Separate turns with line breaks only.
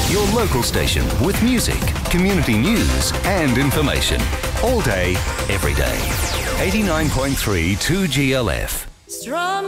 your local station with music, community news and information. All day, every day. 89.3 2GLF.
Strum